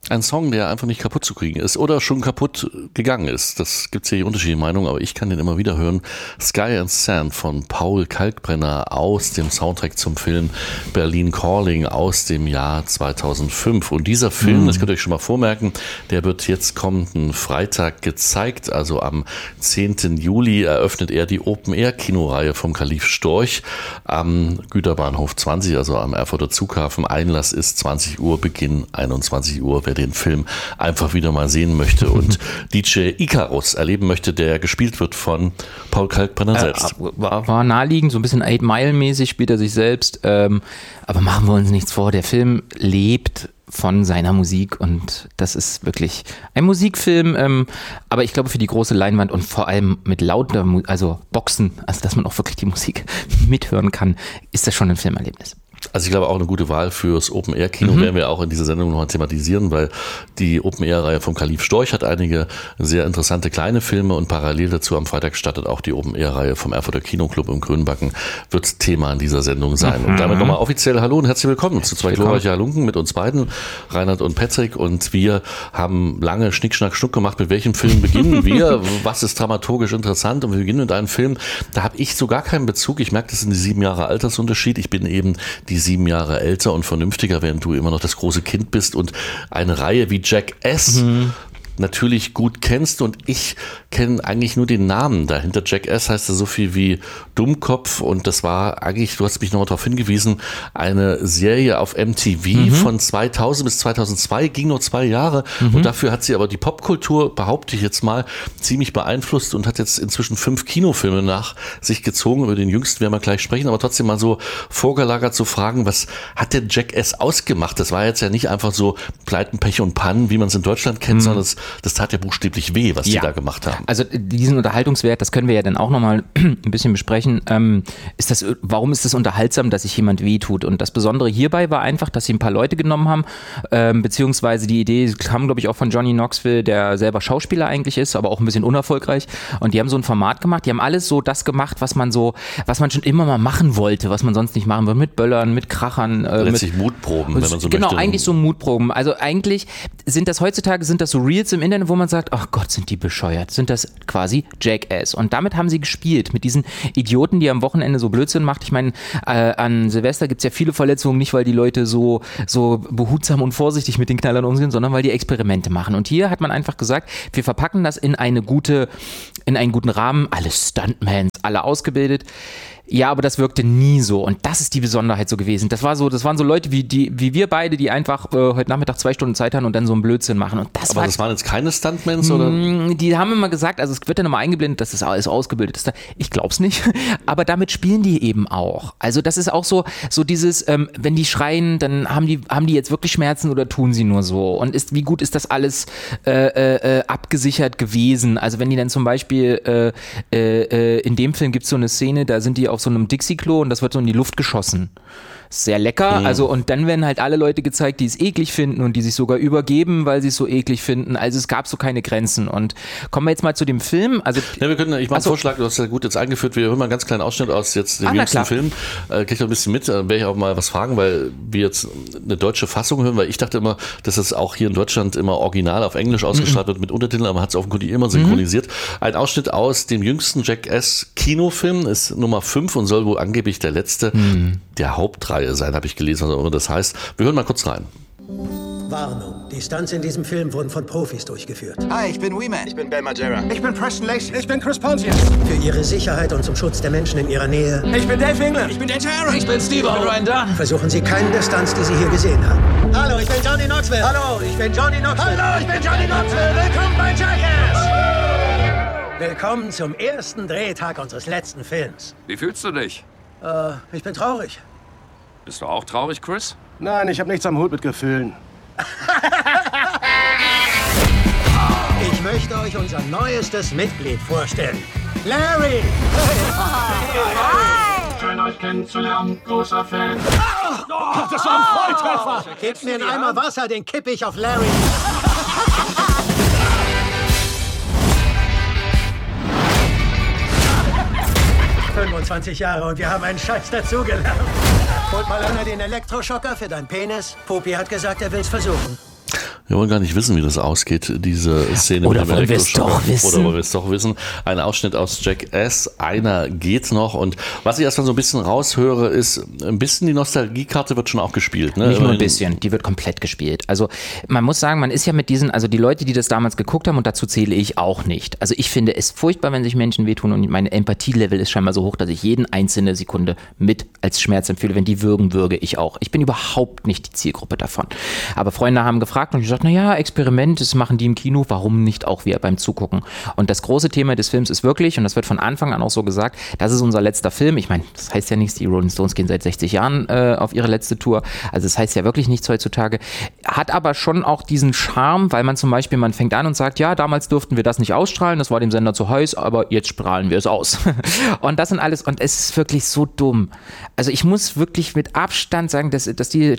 Ein Song, der einfach nicht kaputt zu kriegen ist oder schon kaputt gegangen ist. Das gibt es hier unterschiedliche Meinungen, aber ich kann den immer wieder hören. Sky and Sand von Paul Kalkbrenner aus dem Soundtrack zum Film Berlin Calling aus dem Jahr 2005. Und dieser Film, das könnt ihr euch schon mal vormerken, der wird jetzt kommenden Freitag gezeigt. Also am 10. Juli eröffnet er die Open-Air-Kinoreihe vom Kalif Storch am Güterbahnhof 20, also am Erfurter Zughafen. Einlass ist 20 Uhr, Beginn 21 Uhr. Wer den Film einfach wieder mal sehen möchte und DJ Icarus erleben möchte, der gespielt wird von Paul Kalkbrenner selbst. War naheliegend, so ein bisschen 8 Mile mäßig spielt er sich selbst, aber machen wir uns nichts vor, der Film lebt von seiner Musik und das ist wirklich ein Musikfilm, aber ich glaube für die große Leinwand und vor allem mit lauter, also Boxen, also dass man auch wirklich die Musik mithören kann, ist das schon ein Filmerlebnis. Also ich glaube auch eine gute Wahl fürs Open-Air-Kino werden wir auch in dieser Sendung nochmal thematisieren, weil die Open-Air-Reihe vom Kalif Storch hat einige sehr interessante kleine Filme und parallel dazu am Freitag startet auch die Open-Air-Reihe vom Erfurter Kinoclub im Grünbacken, wird Thema in dieser Sendung sein. Und damit nochmal offiziell Hallo und herzlich willkommen zu zwei glorreichen Halunken mit uns beiden, Reinhard und Patrick, und wir haben lange Schnick, Schnack, Schnuck gemacht, mit welchem Film beginnen wir, was ist dramaturgisch interessant, und wir beginnen mit einem Film, da habe ich so gar keinen Bezug, ich merke, das sind die 7 Jahre Altersunterschied, ich bin eben die 7 Jahre älter und vernünftiger, während du immer noch das große Kind bist und eine Reihe wie Jackass natürlich gut kennst, und ich kenne eigentlich nur den Namen dahinter. Jackass heißt ja so viel wie Dummkopf, und das war eigentlich, du hast mich noch darauf hingewiesen, eine Serie auf MTV von 2000 bis 2002, ging nur 2 Jahre und dafür hat sie aber die Popkultur, behaupte ich jetzt mal, ziemlich beeinflusst und hat jetzt inzwischen 5 Kinofilme nach sich gezogen. Über den jüngsten werden wir gleich sprechen, aber trotzdem mal so vorgelagert zu fragen, was hat denn Jackass ausgemacht? Das war jetzt ja nicht einfach so Pleiten, Pech und Pannen, wie man es in Deutschland kennt, sondern das tat ja buchstäblich weh, was die da gemacht haben. Also diesen Unterhaltungswert, das können wir ja dann auch nochmal ein bisschen besprechen. Warum ist das unterhaltsam, dass sich jemand wehtut? Und das Besondere hierbei war einfach, dass sie ein paar Leute genommen haben, beziehungsweise die Idee kam, glaube ich, auch von Johnny Knoxville, der selber Schauspieler eigentlich ist, aber auch ein bisschen unerfolgreich. Und die haben so ein Format gemacht, die haben alles so das gemacht, was man schon immer mal machen wollte, was man sonst nicht machen würde, mit Böllern, mit Krachern. Letztlich Mutproben, wenn man so möchte. Genau, eigentlich so Mutproben. Also eigentlich sind das so Reels im Internet, wo man sagt, ach Gott, sind die bescheuert, sind das quasi Jackass. Und damit haben sie gespielt, mit diesen Idioten, die am Wochenende so Blödsinn macht. Ich meine, an Silvester gibt es ja viele Verletzungen, nicht weil die Leute so behutsam und vorsichtig mit den Knallern umgehen, sondern weil die Experimente machen. Und hier hat man einfach gesagt, wir verpacken das in einen guten Rahmen, alle Stuntmans, alle ausgebildet. Ja, aber das wirkte nie so, und das ist die Besonderheit so gewesen. Das waren so Leute wie wir beide, die einfach heute Nachmittag 2 Stunden Zeit haben und dann so einen Blödsinn machen. Und das waren jetzt keine Stuntmans, oder? Die haben immer gesagt, also es wird dann immer eingeblendet, dass das alles ausgebildet ist. Ich glaub's nicht, aber damit spielen die eben auch. Also das ist auch so dieses, wenn die schreien, dann haben die jetzt wirklich Schmerzen oder tun sie nur so? Und wie gut ist das alles abgesichert gewesen? Also wenn die dann zum Beispiel in dem Film gibt's so eine Szene, da sind die auf so einem Dixie-Klo und das wird so in die Luft geschossen. Sehr lecker, also, und dann werden halt alle Leute gezeigt, die es eklig finden und die sich sogar übergeben, weil sie es so eklig finden. Also es gab so keine Grenzen. Und kommen wir jetzt mal zu dem Film. Also ich mache einen Vorschlag, du hast ja gut jetzt eingeführt, wir hören mal einen ganz kleinen Ausschnitt aus jetzt dem jüngsten Film. Krieg ich ein bisschen mit, werde ich auch mal was fragen, weil wir jetzt eine deutsche Fassung hören, weil ich dachte immer, dass es auch hier in Deutschland immer original auf Englisch ausgestrahlt wird mit Untertiteln, aber man hat es offenkundig immer synchronisiert. Ein Ausschnitt aus dem jüngsten Jackass Kinofilm ist Nummer 5 und soll wohl angeblich der letzte der Hauptreihe sein, habe ich gelesen, was auch immer das heißt. Wir hören mal kurz rein. Warnung, die Stunts in diesem Film wurden von Profis durchgeführt. Hi, ich bin Wee-Man. Ich bin Ben Margera. Ich bin Preston Lacey. Ich bin Chris Pontius. Für ihre Sicherheit und zum Schutz der Menschen in ihrer Nähe Ich bin Dave England. Ich bin Dan Tara. Ich bin Steve. Ich bin Ryan Dunn. versuchen sie keinen der Stunts, die sie hier gesehen haben. Hallo, ich bin Johnny Knoxville. Hallo, ich bin Johnny Knoxville. Hallo, ich bin Johnny Knoxville. Willkommen bei Jackass. Willkommen zum ersten Drehtag unseres letzten Films. Wie fühlst du dich? Ich bin traurig. Bist du auch traurig, Chris? Nein, ich habe nichts am Hut mit Gefühlen. Ich möchte euch unser neuestes Mitglied vorstellen. Larry! Schön, euch kennenzulernen, großer Fan. Das war ein Volltreffer! Gebt mir einen Eimer Wasser, den kippe ich auf Larry. 25 Jahre und wir haben einen Scheiß dazugelernt. Holt mal einer den Elektroschocker für deinen Penis. Popi hat gesagt, er will's versuchen. Wir wollen gar nicht wissen, wie das ausgeht, diese Szene. Oder mit dem wollen wir es doch wissen? Oder wollen wir es doch wissen? Ein Ausschnitt aus Jackass, einer geht noch. Und was ich erstmal so ein bisschen raushöre, ist, ein bisschen die Nostalgiekarte wird schon auch gespielt. Ne? Nicht nur ein bisschen, die wird komplett gespielt. Also man muss sagen, man ist ja mit diesen, also die Leute, die das damals geguckt haben, und dazu zähle ich auch nicht. Also ich finde es furchtbar, wenn sich Menschen wehtun, und mein Empathielevel ist scheinbar so hoch, dass ich jeden einzelne Sekunde mit als Schmerz empfehle. Wenn die würgen, würge ich auch. Ich bin überhaupt nicht die Zielgruppe davon. Aber Freunde haben gefragt und ich sagte, naja, Experiment, das machen die im Kino, warum nicht auch wir beim Zugucken? Und das große Thema des Films ist wirklich, und das wird von Anfang an auch so gesagt, das ist unser letzter Film. Ich meine, das heißt ja nichts, die Rolling Stones gehen seit 60 Jahren auf ihre letzte Tour. Also das heißt ja wirklich nichts heutzutage. Hat aber schon auch diesen Charme, weil man zum Beispiel, man fängt an und sagt, ja, damals durften wir das nicht ausstrahlen, das war dem Sender zu heiß, aber jetzt strahlen wir es aus. Und das sind alles, und es ist wirklich so dumm. Also ich muss wirklich mit Abstand sagen, dass die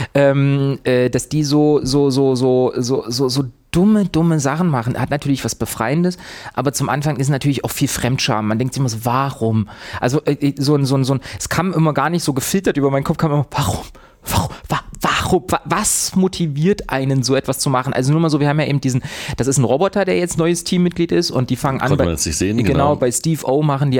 so dumme Sachen machen. Hat natürlich was Befreiendes, aber zum Anfang ist natürlich auch viel Fremdscham. Man denkt sich immer so, warum? Also es kam immer gar nicht so gefiltert über meinen Kopf, kam immer, warum? Was motiviert einen, so etwas zu machen? Also nur mal so, wir haben ja eben das ist ein Roboter, der jetzt neues Teammitglied ist, und die fangen an, Konnte man jetzt nicht sehen, genau, bei Steve O machen die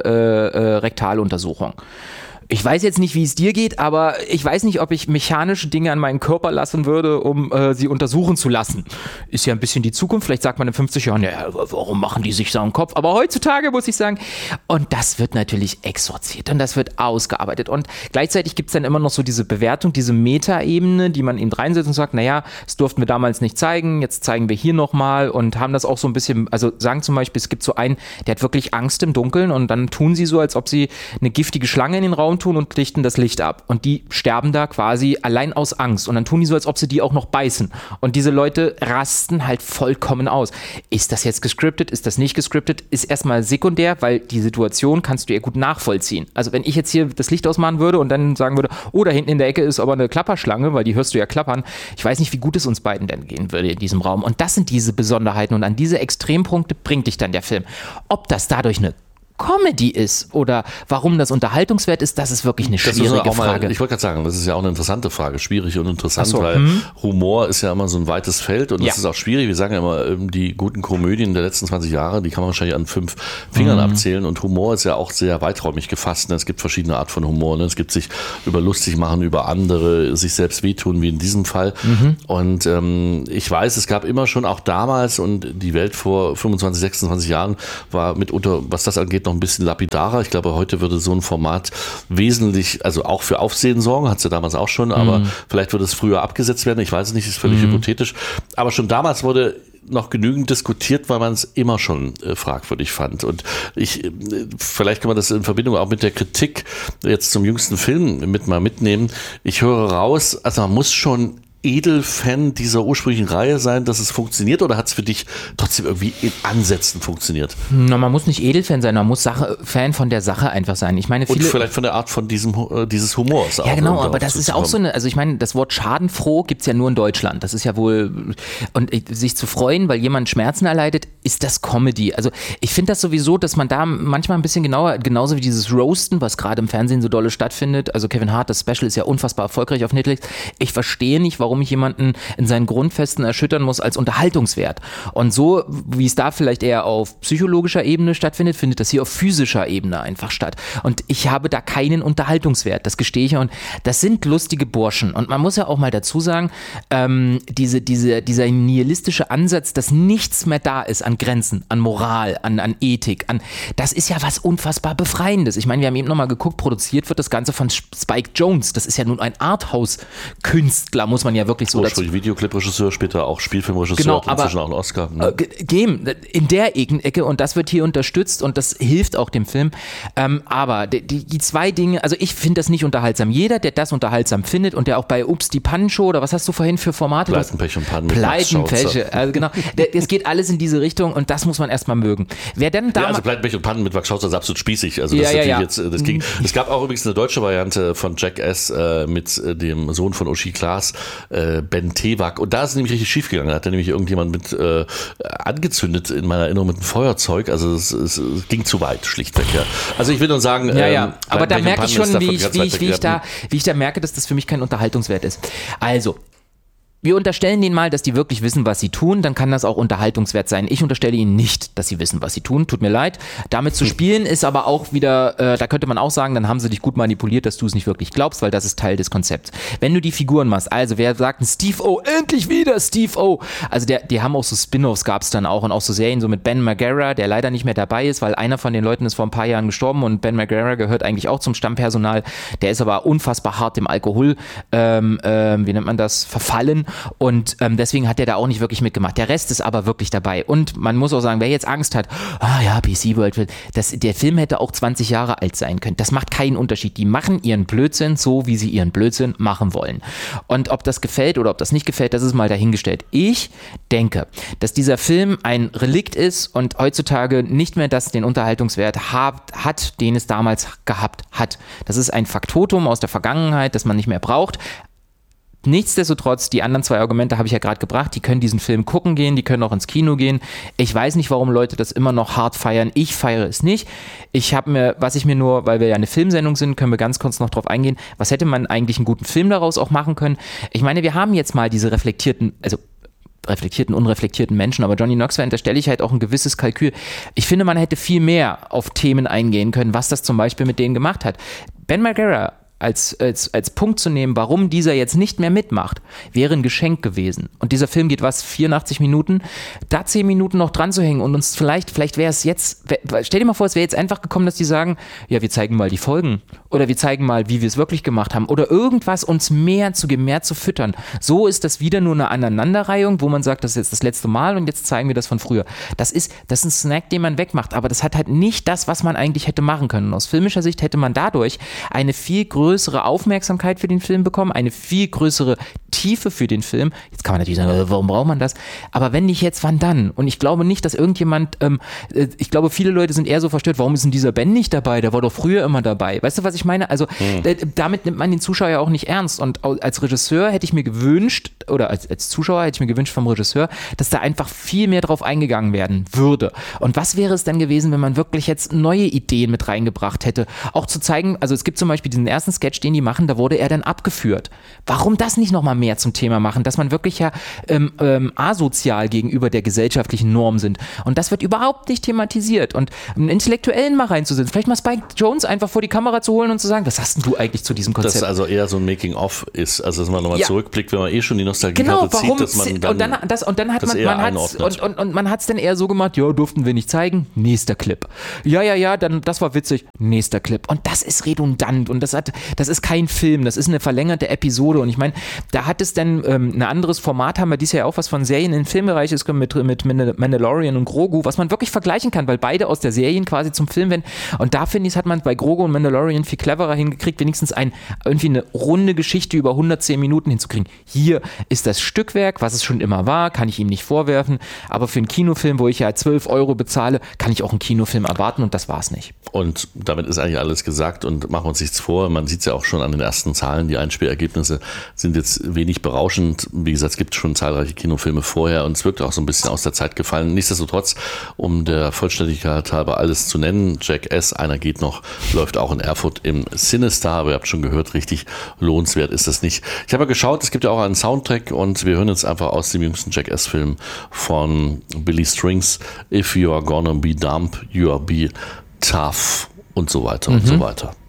eine Rektaluntersuchung. Ich weiß jetzt nicht, wie es dir geht, aber ich weiß nicht, ob ich mechanische Dinge an meinen Körper lassen würde, um sie untersuchen zu lassen. Ist ja ein bisschen die Zukunft. Vielleicht sagt man in 50 Jahren, ja, warum machen die sich so am Kopf? Aber heutzutage muss ich sagen, und das wird natürlich exorziert und das wird ausgearbeitet. Und gleichzeitig gibt es dann immer noch so diese Bewertung, diese Metaebene, die man eben reinsetzt und sagt, naja, das durften wir damals nicht zeigen, jetzt zeigen wir hier nochmal, und haben das auch so ein bisschen, also sagen zum Beispiel, es gibt so einen, der hat wirklich Angst im Dunkeln, und dann tun sie so, als ob sie eine giftige Schlange in den Raum tun und lichten das Licht ab. Und die sterben da quasi allein aus Angst. Und dann tun die so, als ob sie die auch noch beißen. Und diese Leute rasten halt vollkommen aus. Ist das jetzt gescriptet? Ist das nicht gescriptet? Ist erstmal sekundär, weil die Situation kannst du ja gut nachvollziehen. Also wenn ich jetzt hier das Licht ausmachen würde und dann sagen würde, oh, da hinten in der Ecke ist aber eine Klapperschlange, weil die hörst du ja klappern. Ich weiß nicht, wie gut es uns beiden denn gehen würde in diesem Raum. Und das sind diese Besonderheiten, und an diese Extrempunkte bringt dich dann der Film. Ob das dadurch eine Comedy ist oder warum das unterhaltungswert ist, das ist wirklich eine schwierige Frage. Ich wollte gerade sagen, das ist ja auch eine interessante Frage, schwierig und interessant, weil Humor ist ja immer so ein weites Feld, und das ist auch schwierig. Wir sagen ja immer, die guten Komödien der letzten 20 Jahre, die kann man wahrscheinlich an 5 Fingern abzählen, und Humor ist ja auch sehr weiträumig gefasst. Es gibt verschiedene Art von Humor. Es gibt sich über lustig machen, über andere, sich selbst wehtun, wie in diesem Fall. Und ich weiß, es gab immer schon auch damals, und die Welt vor 25, 26 Jahren war mitunter, was das angeht, noch ein bisschen lapidarer. Ich glaube, heute würde so ein Format wesentlich, also auch für Aufsehen sorgen, hat es ja damals auch schon, aber vielleicht würde es früher abgesetzt werden. Ich weiß es nicht, ist völlig hypothetisch. Aber schon damals wurde noch genügend diskutiert, weil man es immer schon fragwürdig fand. Und vielleicht kann man das in Verbindung auch mit der Kritik jetzt zum jüngsten Film mitnehmen. Ich höre raus, also man muss schon Edelfan dieser ursprünglichen Reihe sein, dass es funktioniert, oder hat es für dich trotzdem irgendwie in Ansätzen funktioniert? Na, man muss nicht Edelfan sein, man muss Fan von der Sache einfach sein. Ich meine, viele, und vielleicht von der Art von dieses Humors. Ja, genau, aber das ist auch so eine, also ich meine, das Wort schadenfroh gibt es ja nur in Deutschland. Das ist ja wohl, und sich zu freuen, weil jemand Schmerzen erleidet, ist das Comedy. Also ich finde das sowieso, dass man da manchmal ein bisschen genauso wie dieses Roasten, was gerade im Fernsehen so dolle stattfindet. Also Kevin Hart, das Special ist ja unfassbar erfolgreich auf Netflix. Ich verstehe nicht, warum ich jemanden in seinen Grundfesten erschüttern muss als Unterhaltungswert. Und so, wie es da vielleicht eher auf psychologischer Ebene stattfindet, findet das hier auf physischer Ebene einfach statt. Und ich habe da keinen Unterhaltungswert, das gestehe ich. Und das sind lustige Burschen. Und man muss ja auch mal dazu sagen, dieser nihilistische Ansatz, dass nichts mehr da ist an Grenzen, an Moral, an Ethik, das ist ja was unfassbar Befreiendes. Ich meine, wir haben eben nochmal geguckt, produziert wird das Ganze von Spike Jonze. Das ist ja nun ein Arthouse-Künstler, muss man ja wirklich so dazu. Videoclip-Regisseur, später auch Spielfilmregisseur, genau, hat inzwischen auch einen Oscar. In der Ecke, und das wird hier unterstützt, und das hilft auch dem Film. Aber die zwei Dinge, also ich finde das nicht unterhaltsam. Jeder, der das unterhaltsam findet und der auch bei Ups, die Pannenshow, oder was hast du vorhin für Formate? Pleiten, Pech und Pannen. Pleiten, also genau. Es geht alles in diese Richtung, und das muss man erstmal mögen. Wer denn da also Pleiten, Pech und Pannen mit Max Schauzer ist absolut spießig. Also das jetzt, das ging. Es gab auch übrigens eine deutsche Variante von Jackass mit dem Sohn von Uschi Klaas, Ben Tewak. Und da ist es nämlich richtig schief gegangen. Da hat er nämlich irgendjemand mit angezündet, in meiner Erinnerung, mit einem Feuerzeug. Also es ging zu weit, schlichtweg. Ja. Also ich will nur sagen, aber da merke ich schon, wie ich da merke, dass das für mich kein Unterhaltungswert ist. Also, wir unterstellen denen mal, dass die wirklich wissen, was sie tun, dann kann das auch unterhaltungswert sein. Ich unterstelle ihnen nicht, dass sie wissen, was sie tun. Tut mir leid. Damit zu spielen ist aber auch wieder, da könnte man auch sagen, dann haben sie dich gut manipuliert, dass du es nicht wirklich glaubst, weil das ist Teil des Konzepts. Wenn du die Figuren machst, also wer sagt ein Steve O, endlich wieder Steve O. Also die haben auch so Spin-offs, gab es dann auch und auch so Serien so mit Ben Margera, der leider nicht mehr dabei ist, weil einer von den Leuten ist vor ein paar Jahren gestorben und Ben Margera gehört eigentlich auch zum Stammpersonal. Der ist aber unfassbar hart im Alkohol, wie nennt man das, verfallen. Und deswegen hat der da auch nicht wirklich mitgemacht. Der Rest ist aber wirklich dabei. Und man muss auch sagen, wer jetzt Angst hat, PC World, der Film hätte auch 20 Jahre alt sein können. Das macht keinen Unterschied. Die machen ihren Blödsinn so, wie sie ihren Blödsinn machen wollen. Und ob das gefällt oder ob das nicht gefällt, das ist mal dahingestellt. Ich denke, dass dieser Film ein Relikt ist und heutzutage nicht mehr den Unterhaltungswert hat, den es damals gehabt hat. Das ist ein Faktotum aus der Vergangenheit, das man nicht mehr braucht. Nichtsdestotrotz, die anderen 2 Argumente habe ich ja gerade gebracht, die können diesen Film gucken gehen, die können auch ins Kino gehen. Ich weiß nicht, warum Leute das immer noch hart feiern. Ich feiere es nicht. Weil wir ja eine Filmsendung sind, können wir ganz kurz noch drauf eingehen, was hätte man eigentlich einen guten Film daraus auch machen können? Ich meine, wir haben jetzt mal diese unreflektierten Menschen, aber Johnny Knoxville unterstelle ich halt auch ein gewisses Kalkül. Ich finde, man hätte viel mehr auf Themen eingehen können, was das zum Beispiel mit denen gemacht hat. Ben Margera als Punkt zu nehmen, warum dieser jetzt nicht mehr mitmacht, wäre ein Geschenk gewesen. Und dieser Film geht 84 Minuten, da 10 Minuten noch dran zu hängen und uns vielleicht wäre es jetzt, stell dir mal vor, es wäre jetzt einfach gekommen, dass die sagen, ja, wir zeigen mal die Folgen oder wir zeigen mal, wie wir es wirklich gemacht haben oder irgendwas uns mehr zu füttern. So ist das wieder nur eine Aneinanderreihung, wo man sagt, das ist jetzt das letzte Mal und jetzt zeigen wir das von früher. Das ist ein Snack, den man wegmacht, aber das hat halt nicht das, was man eigentlich hätte machen können. Und aus filmischer Sicht hätte man dadurch eine viel größere Aufmerksamkeit für den Film bekommen, eine viel größere Tiefe für den Film. Jetzt kann man natürlich sagen, warum braucht man das? Aber wenn nicht jetzt, wann dann? Und ich glaube nicht, dass irgendjemand, ich glaube, viele Leute sind eher so verstört, warum ist denn dieser Ben nicht dabei? Der war doch früher immer dabei. Weißt du, was ich meine? Also damit nimmt man den Zuschauer ja auch nicht ernst. Und als Regisseur hätte ich mir gewünscht, oder als Zuschauer hätte ich mir gewünscht vom Regisseur, dass da einfach viel mehr drauf eingegangen werden würde. Und was wäre es denn gewesen, wenn man wirklich jetzt neue Ideen mit reingebracht hätte? Auch zu zeigen, also es gibt zum Beispiel diesen ersten Sketch, den die machen, da wurde er dann abgeführt. Warum das nicht nochmal mehr zum Thema machen, dass man wirklich ja asozial gegenüber der gesellschaftlichen Norm sind. Und das wird überhaupt nicht thematisiert. Und einen Intellektuellen mal reinzusetzen, vielleicht mal Spike Jonze einfach vor die Kamera zu holen und zu sagen, was hast denn du eigentlich zu diesem Konzept? Das also eher so ein Making-of ist, also dass man nochmal zurückblickt, wenn man schon die Nostalgie zieht, dass man man hat es dann eher so gemacht, ja, durften wir nicht zeigen, nächster Clip. Ja, dann, das war witzig, nächster Clip. Und das ist redundant und das ist kein Film, das ist eine verlängerte Episode und ich meine, da hat es dann ein anderes Format, haben wir dieses Jahr auch was von Serien im Filmbereich ist mit Mandalorian und Grogu, was man wirklich vergleichen kann, weil beide aus der Serien quasi zum Film werden und da finde ich, hat man bei Grogu und Mandalorian viel cleverer hingekriegt, wenigstens irgendwie eine runde Geschichte über 110 Minuten hinzukriegen. Hier ist das Stückwerk, was es schon immer war, kann ich ihm nicht vorwerfen, aber für einen Kinofilm, wo ich ja 12 € bezahle, kann ich auch einen Kinofilm erwarten und das war's nicht. Und damit ist eigentlich alles gesagt und machen wir uns nichts vor, man sieht es ja auch schon an den ersten Zahlen, die Einspielergebnisse sind jetzt wenig berauschend, wie gesagt, es gibt schon zahlreiche Kinofilme vorher und es wirkt auch so ein bisschen aus der Zeit gefallen. Nichtsdestotrotz, um der Vollständigkeit halber alles zu nennen, Jackass, einer geht noch, läuft auch in Erfurt im Cinestar, aber ihr habt schon gehört, richtig lohnenswert ist das nicht. Ich habe ja geschaut, es gibt ja auch einen Soundtrack und wir hören jetzt einfach aus dem jüngsten Jackass-Film von Billy Strings, If You Are Gonna Be Dumb, You Are Be Tough und so weiter und so weiter.